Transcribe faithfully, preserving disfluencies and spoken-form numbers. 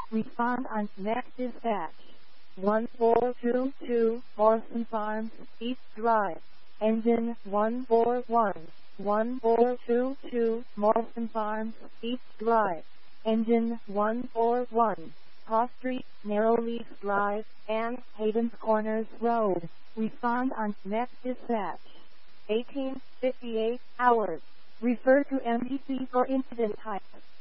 Respond on next dispatch. one four two two, Morrison Farms, East Drive. Engine one four one. one four two two, Morrison Farms, East Drive. Engine one four one. Cross Street, Narrowleaf Drive, and Hayden's Corners Road. Respond on next dispatch. eighteen fifty-eight hours. Refer to M D C for incident type.